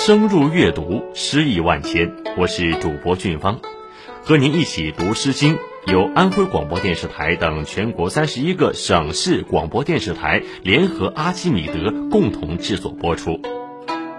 深入阅读，诗意万千。我是主播俊芳，和您一起读《诗经》，由安徽广播电视台等全国31个省市广播电视台联合阿基米德共同制作播出。